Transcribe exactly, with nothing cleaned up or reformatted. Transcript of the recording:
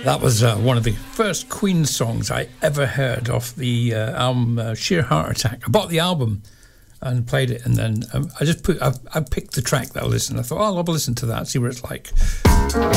That was uh, one of the first Queen songs I ever heard off the uh, album uh, Sheer Heart Attack. I bought the album and played it, and then um, I just put I, I picked the track that I listened. I thought, oh, I'll have a listen to that, see what it's like.